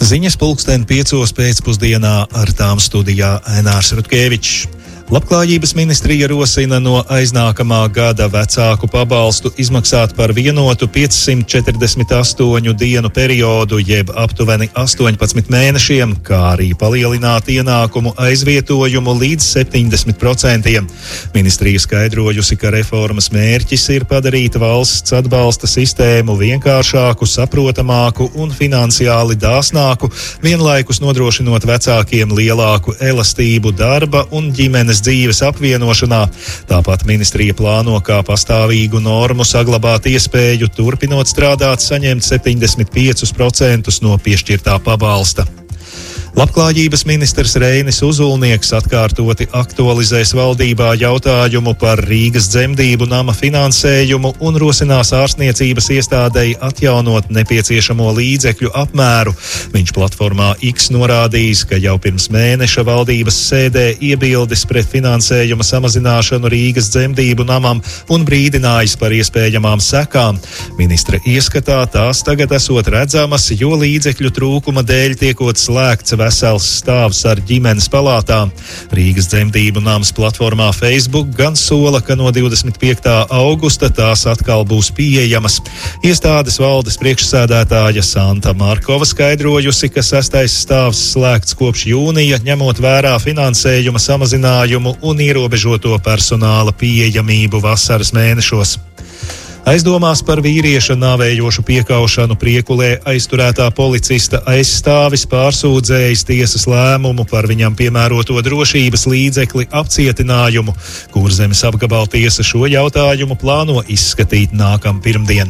Ziņas 5:00 pēcpusdienā, ar tām studijā Ainārs Rutkevičs. Labklājības ministrija rosina no aiznākamā gada vecāku pabalstu izmaksāt par vienotu 548 dienu periodu, jeb aptuveni 18 mēnešiem, kā arī palielināt ienākumu aizvietojumu līdz 70%. Ministrija skaidrojusi, ka reformas mērķis ir padarīt valsts atbalsta sistēmu vienkāršāku, saprotamāku un finansiāli dāsnāku, vienlaikus nodrošinot vecākiem lielāku elastību darba un ģimenes dzīves apvienošanā. Tāpat ministrija plāno kā pastāvīgu normu saglabāt iespēju turpinot strādāt saņemt 75% no piešķirtā pabalsta. Labklājības ministrs Reinis Uzulnieks atkārtoti aktualizēs valdībā jautājumu par Rīgas dzemdību nama finansējumu un rosinās ārstniecības iestādei atjaunot nepieciešamo līdzekļu apmēru. Viņš platformā X norādījis, ka jau pirms mēneša valdības sēdē iebildes pret finansējuma samazināšanu Rīgas dzemdību namam un brīdinājis par iespējamām sekām. Ministra ieskatā tās tagad esot redzamas, jo līdzekļu trūkuma dēļ tiekot slēgts vesels stāvs ar ģimenes palātām. Rīgas dzemdību nams platformā Facebook gan sola, ka no 25. augusta tās atkal būs pieejamas. Iestādes valdes priekšsēdētāja Santa Markova skaidrojusi, ka 6. stāvs slēgts kopš jūnija, ņemot vērā finansējuma samazinājumu un ierobežoto personāla pieejamību vasaras mēnešos. Aizdomās par vīrieša nāvējošu piekaušanu Priekulē aizturētā policista aizstāvis pārsūdzējis tiesas lēmumu par viņam piemēroto drošības līdzekli apcietinājumu. Kurzemes apgabaltiesa šo jautājumu plāno izskatīt nākam pirmdien.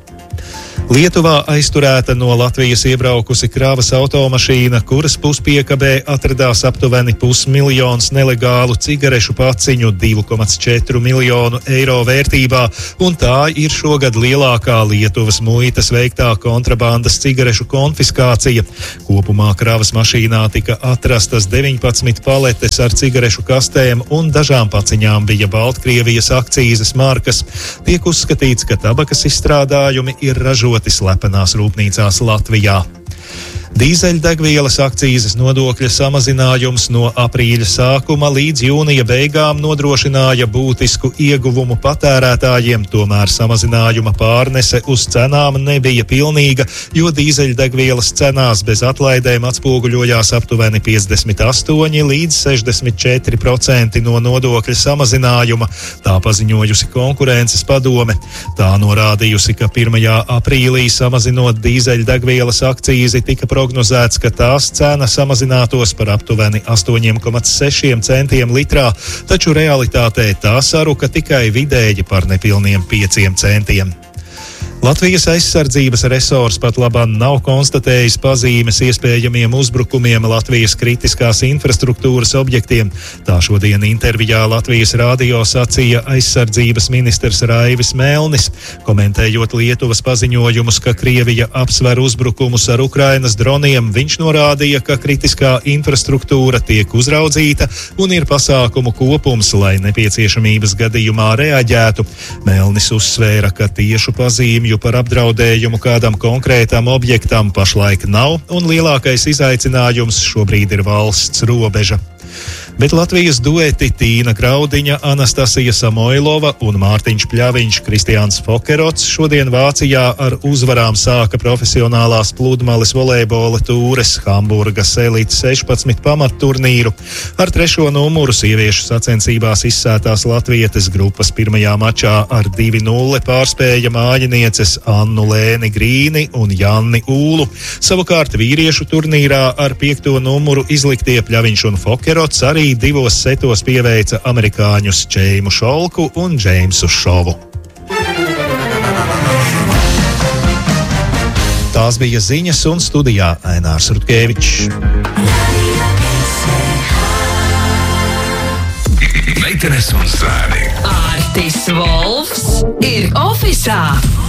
Lietuvā aizturēta no Latvijas iebraukusi kravas automašīna, kuras puspiekabē atradās aptuveni 500 000 nelegālu cigarešu paciņu 2,4 miljonu eiro vērtībā, un tā ir šogad lielākā Lietuvas muitas veiktā kontrabandas cigarešu konfiskācija. Kopumā kravas mašīnā tika atrastas 19 paletes ar cigarešu kastēm, un dažām paciņām bija Baltkrievijas akcīzes markas. Tiek uzskatīts, ka tabakas izstrādājumi ir ražoti slepenās rūpnīcās Latvijā. Dīzeļdegvielas akcīzes nodokļa samazinājums no aprīļa sākuma līdz jūnija beigām nodrošināja būtisku ieguvumu patērētājiem, tomēr samazinājuma pārnese uz cenām nebija pilnīga, jo dīzeļdegvielas cenās bez atlaidēm atspoguļojās aptuveni 58 līdz 64% no nodokļa samazinājuma, tā paziņojusi konkurences padome. Tā norādījusi, ka 1. aprīlī samazinot dīzeļdegvielas akcīzi tika prognozēts, ka tās cena samazinātos par aptuveni 8,6 centiem litrā, taču realitātē tā saruka tikai vidēji par nepilniem 5 centiem. Latvijas aizsardzības resors pat labāk nav konstatējis pazīmes iespējamiem uzbrukumiem Latvijas kritiskās infrastruktūras objektiem. Tā šodien intervijā Latvijas radio sacīja aizsardzības ministrs Raivis Melnis, komentējot Lietuvas paziņojumus, ka Krievija apsver uzbrukumus ar Ukrainas droniem. Viņš norādīja, ka kritiskā infrastruktūra tiek uzraudzīta un ir pasākumu kopums, lai nepieciešamības gadījumā reaģētu. Melnis uzsvēra, ka tiešu pazīmju par apdraudējumu kādam konkrētam objektam pašlaik nav, un lielākais izaicinājums šobrīd ir valsts robeža. Bet Latvijas dueti Tīna Graudiņa, Anastasija Samoilova un Mārtiņš Pļaviņš, Kristiāns Fokerots šodien Vācijā ar uzvarām sāka profesionālās pludmales volejbola tūres Hamburgas elites 16 pamatturnīru. Ar 3. numuru sieviešu sacensībās izsētās latvietes grupas pirmajā mačā ar 2-0 pārspēja mājinieces Annu Lēni Grīni un Janni Ūlu. Savukārt vīriešu turnīrā ar 5. numuru izliktie Pļaviņš un Fokerots arī 2 setos pieveica amerikāņus Čeimu Šolku un Džeimsu Šovu. Tās bija ziņas, un studijā Ainārs Rutkevičs. Meitenes un zēni. Artis Volfs ir ofisā.